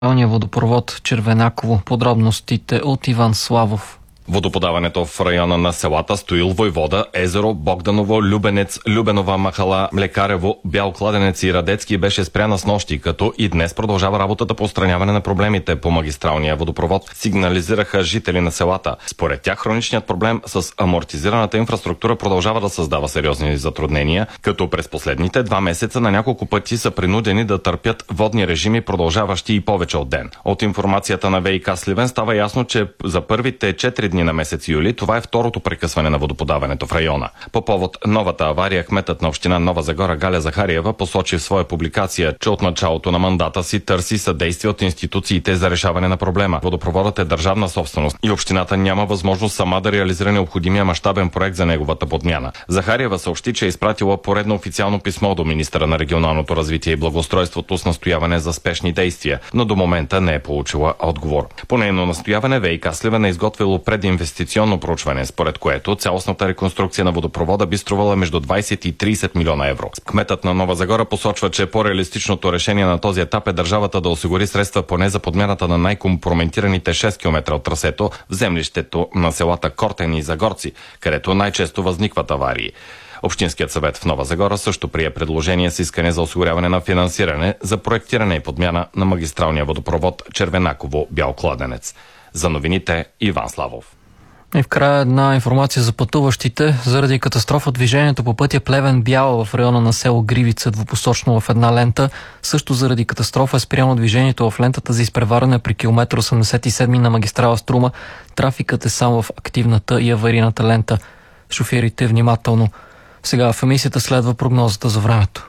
Водопровод Червенаково. Подробностите от Иван Славов. Водоподаването в района на селата Стоил, Войвода, Езеро, Богданово, Любенец, Любенова махала, Млекарево, Бял кладенец и Радецки беше спряна с нощи, като и днес продължава работата по отстраняване на проблемите по магистралния водопровод, сигнализираха жители на селата. Според тях хроничният проблем с амортизираната инфраструктура продължава да създава сериозни затруднения, като през последните 2 месеца на няколко пъти са принудени да търпят водни режими, продължаващи и повече от ден. От информацията на ВиК Сливен става ясно, че за първите 4 дни на месец юли това е второто прекъсване на водоподаването в района. По повод новата авария, кметът на община Нова Загора Галя Захариева посочи в своя публикация, че от началото на мандата си търси съдействие от институциите за решаване на проблема. Водопроводът е държавна собственост и общината няма възможност сама да реализира необходимия мащабен проект за неговата подмяна. Захариева съобщи, че е изпратила поредно официално писмо до министъра на регионалното развитие и благоустройството с настояване за спешни действия, но до момента не е получила отговор. По нейно настояване ВиК Сливен е изготвило инвестиционно проучване, според което цялостната реконструкция на водопровода би струвала между 20 и 30 милиона евро. Кметът на Нова Загора посочва, че по-реалистичното решение на този етап е държавата да осигури средства поне за подмяната на най-компрометираните 6 км от трасето в землището на селата Кортен и Загорци, където най-често възникват аварии. Общинският съвет в Нова Загора също прие предложение с искане за осигуряване на финансиране за проектиране и подмяна на магистралния водопровод Червенаково-Бял кладенец. За новините Иван Славов. И в края една информация за пътуващите. Заради катастрофа движението по пътя Плевен-Бяла в района на село Гривица двупосочно в една лента. Също заради катастрофа е спряно движението в лентата за изпреварване при километър 87 на магистрала Струма. Трафикът е само в активната и аварийната лента. Шофирите внимателно. Сега в емисията следва прогнозата за времето.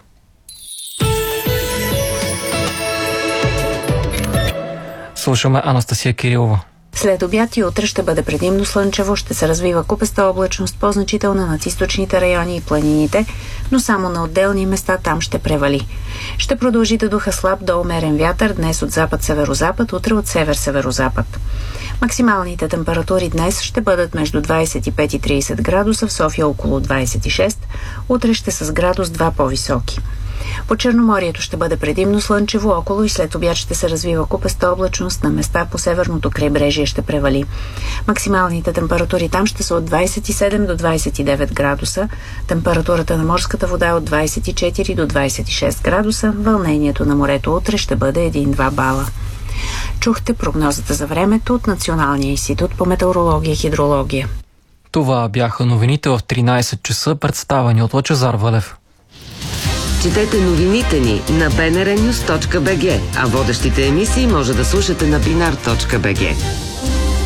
Слушаме Анастасия Кирилова. След обяд и утре ще бъде предимно слънчево, ще се развива купеста облачност, по-значителна над източните райони и планините, но само на отделни места там ще превали. Ще продължи да духа слаб до умерен вятър, днес от запад-северозапад, утре от север-северозапад. Максималните температури днес ще бъдат между 25 и 30 градуса, в София около 26, утре ще са с градус 2 по-високи. По Черноморието ще бъде предимно слънчево, около и след обяд ще се развива купеста облачност, на места по северното крайбрежие ще превали. Максималните температури там ще са от 27 до 29 градуса, температурата на морската вода е от 24 до 26 градуса, вълнението на морето утре ще бъде 1-2 бала. Чухте прогнозата за времето от Националния институт по метеорология и хидрология. Това бяха новините в 13 часа, представени от Лъчезар Валев. Четете новините ни на bnrnews.bg, а водещите емисии може да слушате на binar.bg.